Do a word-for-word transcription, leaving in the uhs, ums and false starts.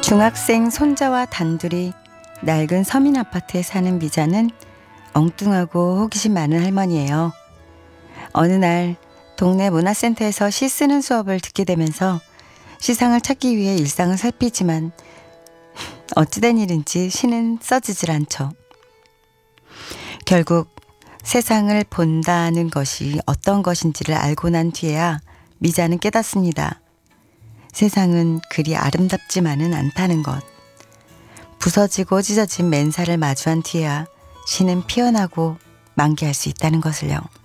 중학생 손자와 단둘이 낡은 서민 아파트에 사는 미자는 엉뚱하고 호기심 많은 할머니예요. 어느 날 동네 문화센터에서 시 쓰는 수업을 듣게 되면서 시상을 찾기 위해 일상을 살피지만 어찌된 일인지 시는 써지질 않죠. 결국 세상을 본다는 것이 어떤 것인지를 알고 난 뒤에야 미자는 깨닫습니다. 세상은 그리 아름답지만은 않다는 것. 부서지고 찢어진 맨살을 마주한 뒤에야 시는 피어나고 만개할 수 있다는 것을요.